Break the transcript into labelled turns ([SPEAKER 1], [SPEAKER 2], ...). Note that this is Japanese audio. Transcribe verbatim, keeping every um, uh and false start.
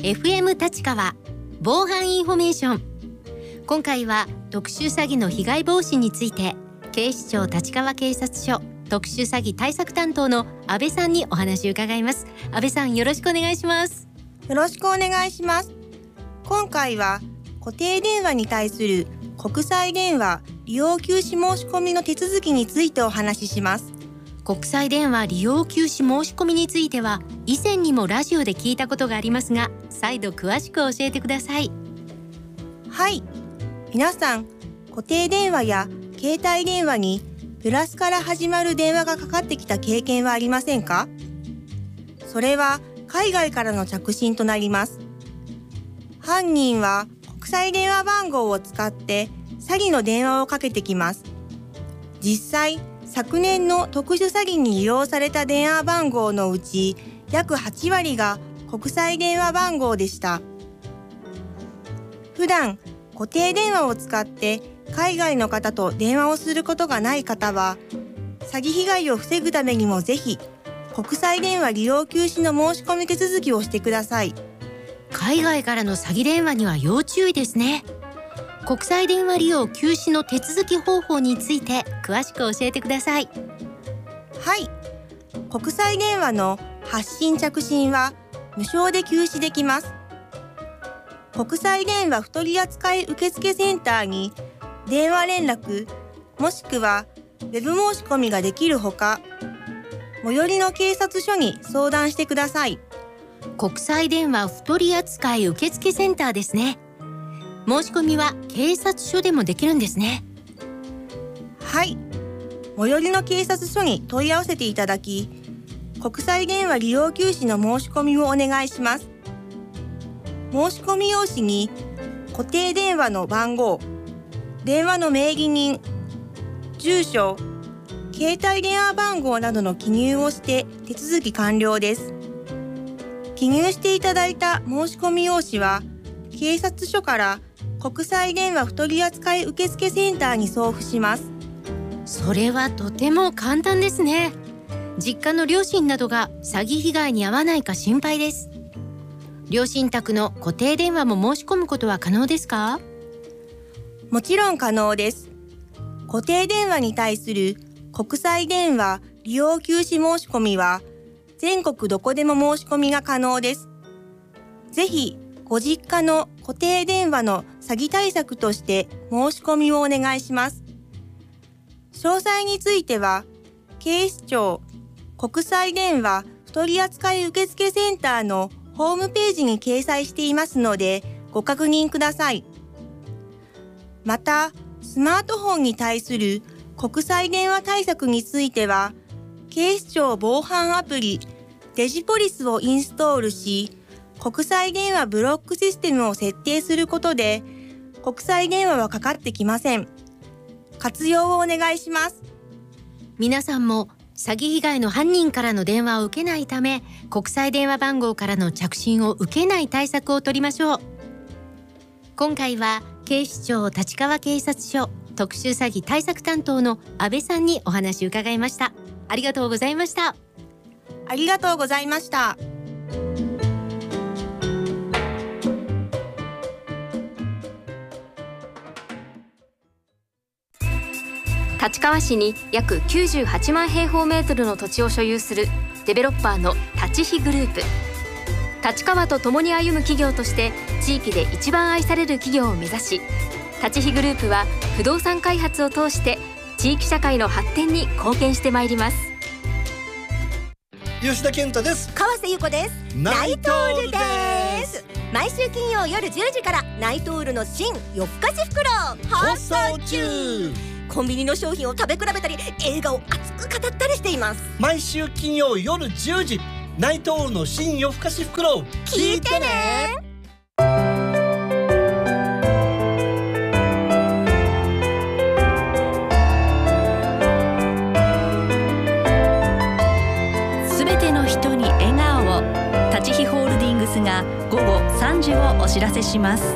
[SPEAKER 1] エフエム 立川防犯インフォメーション。今回は特殊詐欺の被害防止について、警視庁立川警察署特殊詐欺対策担当の安倍さんにお話を伺います。安倍さん、よろしくお願いします。
[SPEAKER 2] よろしくお願いします。今回は固定電話に対する国際電話利用休止申し込みの手続きについてお話しします。
[SPEAKER 1] 国際電話利用休止申し込みについては以前にもラジオで聞いたことがありますが、再度詳しく教えてください。
[SPEAKER 2] はい、皆さん固定電話や携帯電話にプラスから始まる電話がかかってきた経験はありませんか？それは海外からの着信となります。犯人は国際電話番号を使って詐欺の電話をかけてきます。実際、昨年の特殊詐欺に利用された電話番号のうち約はちわりが国際電話番号でした。普段固定電話を使って海外の方と電話をすることがない方は、詐欺被害を防ぐためにもぜひ国際電話利用休止の申し込み手続きをしてください。
[SPEAKER 1] 海外からの詐欺電話には要注意ですね。国際電話利用休止の手続き方法について詳しく教えてください。
[SPEAKER 2] はい、国際電話の発信着信は無償で休止できます。国際電話不取扱受付センターに電話連絡もしくはウェブ申し込みができるほか、最寄りの警察署に相談してください。
[SPEAKER 1] 国際電話不取扱受付センターですね。申し込みは警察署でもできるんですね。
[SPEAKER 2] はい、最寄りの警察署に問い合わせていただき、国際電話利用休止の申し込みをお願いします。申し込み用紙に固定電話の番号、電話の名義人、住所、携帯電話番号などの記入をして手続き完了です。記入していただいた申し込み用紙は警察署から国際電話不取扱受付センターに送付します。
[SPEAKER 1] それはとても簡単ですね。実家の両親などが詐欺被害に遭わないか心配です。両親宅の固定電話も申し込むことは可能ですか？
[SPEAKER 2] もちろん可能です。固定電話に対する国際電話利用休止申し込みは全国どこでも申し込みが可能です。ぜひご実家の固定電話の詐欺対策として申し込みをお願いします。詳細については警視庁国際電話不取扱受付センターのホームページに掲載していますのでご確認ください。また、スマートフォンに対する国際電話対策については警視庁防犯アプリデジポリスをインストールし、国際電話ブロックシステムを設定することで国際電話はかかってきません。活用をお願いします。
[SPEAKER 1] 皆さんも詐欺被害の犯人からの電話を受けないため、国際電話番号からの着信を受けない対策を取りましょう。今回は警視庁立川警察署特殊詐欺対策担当の安倍さんにお話を伺いました。ありがとうございました。
[SPEAKER 2] ありがとうございました。
[SPEAKER 3] 立川市に約きゅうじゅうはちまんへいほうメートルの土地を所有するデベロッパーの立飛グループ。立川と共に歩む企業として地域で一番愛される企業を目指し、立飛グループは不動産開発を通して地域社会の発展に貢献してまいります。
[SPEAKER 4] 吉田健太です。
[SPEAKER 5] 川瀬由子です。ナイトールです。毎週金曜夜じゅうじからナイトールの新夜更かし袋放送中。コンビニの商品を食べ比べたり映画を熱く語ったりしています。
[SPEAKER 4] 毎週金曜夜じゅうじ、ナイトールの新夜更かし袋を
[SPEAKER 5] 聞いてね。
[SPEAKER 6] すべての人に笑顔を。立飛ホールディングスが午後さんじをお知らせします。